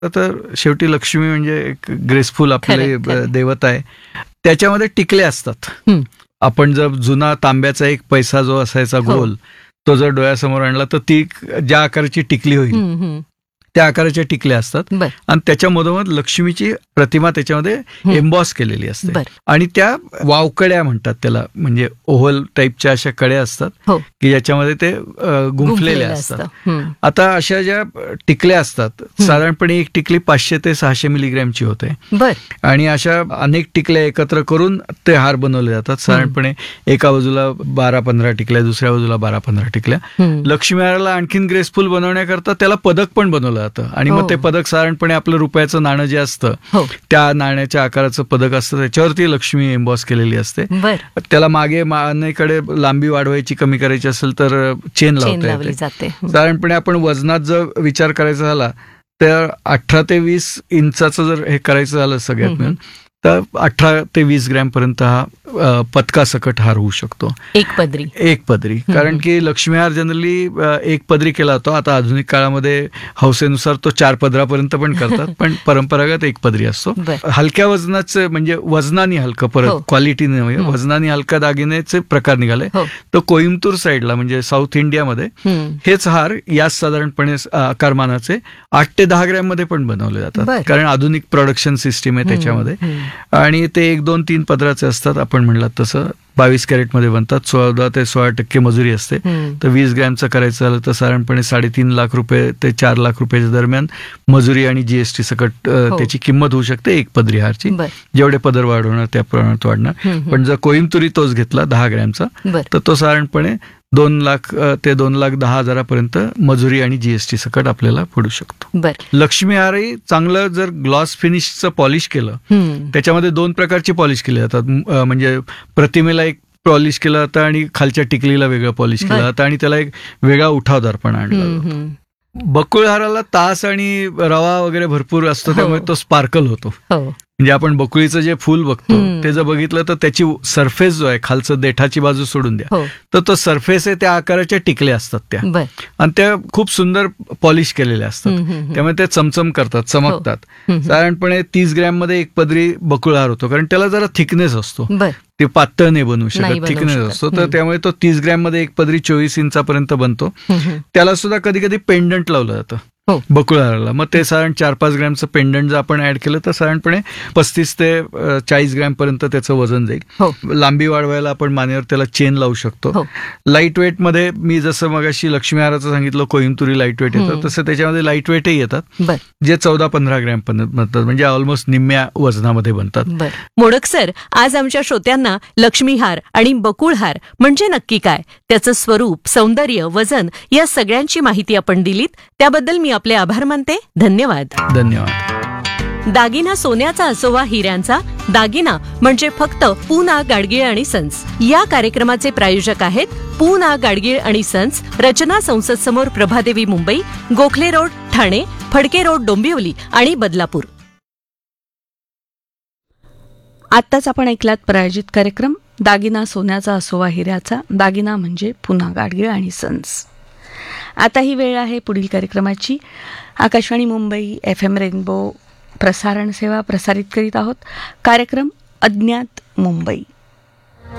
तर शेवटी लक्ष्मी म्हणजे एक ग्रेसफुल आपले देवता आहे. त्याच्यामध्ये टिकले असतात. आपण जर जुना तांब्याचा एक पैसा जो असायचा गोल, तो जर डोळ्यासमोर आणला तर ती ज्या आकाराची टिकली होईल त्या आकाराच्या टिकल्या असतात. आणि त्याच्या मधोमध लक्ष्मीची प्रतिमा त्याच्यामध्ये एम्बॉस केलेली असते. आणि त्या वावकड्या म्हणतात त्याला, म्हणजे ओव्हल टाईपच्या अशा कड्या असतात की ज्याच्यामध्ये ते गुंफलेल्या असतात. आता अशा ज्या टिकल्या असतात, साधारणपणे एक टिकली 500 ते 600 मिलीग्रॅमची होते. आणि अशा अनेक टिकल्या एकत्र करून ते हार बनवले जातात. साधारणपणे एका बाजूला 12-15 टिकल्या, दुसऱ्या बाजूला 12-15 टिकल्या. लक्ष्मी हाराला आणखीन ग्रेसफुल बनवण्याकरता त्याला पदक पण बनवलं जातं. आणि मग ते पदक साधारणपणे आपलं रुपयाचं नाणं जे असतं त्या नाण्याच्या आकाराचं पदक असतं, त्याच्यावरती लक्ष्मी एम्बॉस केलेली असते. त्याला मागे मानेकडे लांबी वाढवायची, कमी करायची असेल तर चेन लावता येते. साधारणपणे आपण वजनात जर विचार करायचा झाला तर 18 ते 20 इंचाचं जर हे करायचं झालं सगळ्यात मिळून तर 18 ते 20 ग्रॅम पर्यंत हा पदकासकट हार होऊ शकतो. एक पदरी. कारण की लक्ष्मी हार जनरली एक पदरी केला जातो. आता आधुनिक काळामध्ये हौसेनुसार तो 4 पदरापर्यंत पण करतात, पण परंपरागत एक पदरी असतो. हलक्या वजनाचे म्हणजे वजनाने हलकं, परत क्वालिटीने वजनाने हलका दागिन्याचे प्रकार निघाले. तर कोइंबतूर साईडला म्हणजे साऊथ इंडियामध्ये हेच हार याच साधारणपणे आकारमानाचे 8 ते 10 ग्रॅम मध्ये पण बनवले जातात. कारण आधुनिक प्रोडक्शन सिस्टीम आहे त्याच्यामध्ये. आणि ते 1-2-3 पदराचे असतात. आपण म्हणलात तसं 22 कॅरेटमध्ये बनतात. 14 ते 16% मजुरी असते. तर 20 ग्रॅमचं करायचं झालं तर साधारणपणे 3.5 लाख रुपये ते 4 लाख रुपयाच्या दरम्यान मजुरी आणि जीएसटी सकट त्याची किंमत होऊ शकते एक पदरी हारची. जेवढे पदर वाढवणार त्या प्रमाणात वाढणार. पण जर कोइंबतुरी तोच घेतला 10 ग्रॅमचा तर तो साधारणपणे 2 लाख ते 2,10,000 मजुरी आणि जीएसटी सकट आपल्याला पडू शकतो. लक्ष्मी हारही चांगलं जर ग्लॉस फिनिशचं पॉलिश केलं, त्याच्यामध्ये 2 प्रकारची पॉलिश केली जातात. म्हणजे प्रतिमेला एक पॉलिश केलं जातं आणि खालच्या टिकलीला वेगळं पॉलिश केलं जातं आणि त्याला एक वेगळा उठावदारपणा आणला जातो. बकुळ हाराला तास आणि रवा वगैरे भरपूर असतो, त्यामुळे तो स्पार्कल होतो. म्हणजे आपण बकुळीचं जे फुल बघतो ते जर बघितलं तर त्याची सरफेस जो आहे, खालचं देठाची बाजू सोडून द्या, तर तो सरफेस आहे त्या आकाराच्या टिकल्या असतात त्या. आणि त्या खूप सुंदर पॉलिश केलेल्या असतात, त्यामुळे ते चमचम करतात, चमकतात. साधारणपणे 30 ग्रॅम मध्ये एक पदरी बकुळ हार होतो, कारण त्याला जरा थिकनेस असतो. ते पातळ नाही बनवू शकत, थिकनेस असतो. तर त्यामुळे तो 30 ग्रॅम मध्ये एक पदरी 24 इंचापर्यंत बनतो. त्याला सुद्धा कधी कधी पेंडंट लावलं जातं बकुळ हाराला. मग ते साधारण 4-5 ग्रॅमचं पेंडंट जर आपण ऍड केलं तर साधारणपणे 35 ते 40 ग्रॅम पर्यंत त्याचं वजन जाईल. लांबी वाढवायला आपण मानेवर त्याला चेन लावू शकतो. लाईट वेट मध्ये मी जसं मगाशी लक्ष्मी हाराचं सांगितलं कोइंबतुरी लाईट वेट येतं, तसं त्याच्यामध्ये लाईट वेटही येतात जे 14-15 ग्रॅम बनतात, म्हणजे ऑलमोस्ट निम्म्या वजनामध्ये बनतात. मोडक सर, आज आमच्या श्रोत्यांना लक्ष्मी हार आणि बकुळ हार म्हणजे नक्की काय, त्याचं स्वरूप, सौंदर्य, वजन या सगळ्यांची माहिती आपण दिलीत, त्याबद्दल मी आपले आभार मानते. धन्यवाद. दागिना सोन्याचा असोवा हिऱ्यांचा, दागिना म्हणजे फक्त पूना गाडगीळ आणि सन्स. या कार्यक्रमाचे प्रायोजक आहेत पूना गाडगीळ आणि सन्स, रचना संसद समोर, प्रभादेवी, मुंबई, गोखले रोड, ठाणे, फडके रोड, डोंबिवली आणि बदलापूर. आत्ताच आपण ऐकलात प्रायोजित कार्यक्रम दागिना सोन्याचा असोवा हिऱ्याचा, दागिना म्हणजे पूना गाडगीळ आणि सन्स. आता ही वेळ आहे पुढील कार्यक्रमाची. आकाशवाणी मुंबई FM रेनबो प्रसारण सेवा प्रसारित करीत आहोत कार्यक्रम अज्ञात मुंबई.